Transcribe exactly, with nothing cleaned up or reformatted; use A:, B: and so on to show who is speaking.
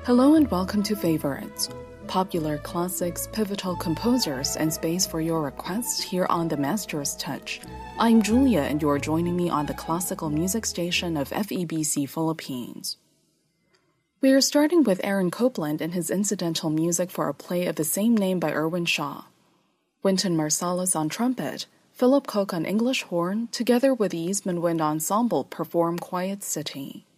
A: Hello and welcome to Favorites, popular classics, pivotal composers, and space for your requests here on The Master's Touch. I'm Julia and you're joining me on the classical music station of F E B C Philippines. We are starting with Aaron Copland and his incidental music for a play of the same name by Irwin Shaw. Wynton Marsalis on trumpet, Philip Coke on English horn, together with the Eastman Wind Ensemble perform Quiet City.